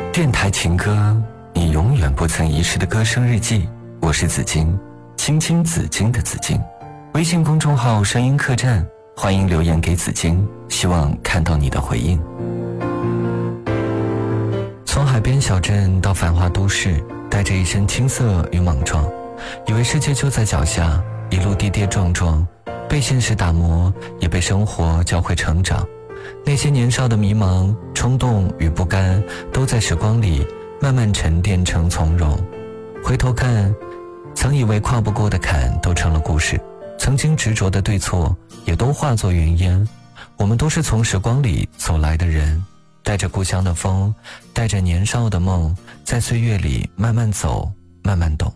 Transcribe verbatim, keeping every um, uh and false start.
电台情歌，你永远不曾遗失的歌声日记。我是紫金，青青紫金的紫金。微信公众号声音客栈，欢迎留言给紫金，希望看到你的回应。从海边小镇到繁华都市，带着一身青涩与莽撞，以为世界就在脚下，一路跌跌撞撞，被现实打磨，也被生活教会成长。那些年少的迷茫、冲动与不甘，都在时光里慢慢沉淀成从容。回头看，曾以为跨不过的坎都成了故事，曾经执着的对错也都化作云烟。我们都是从时光里走来的人，带着故乡的风，带着年少的梦，在岁月里慢慢走，慢慢懂。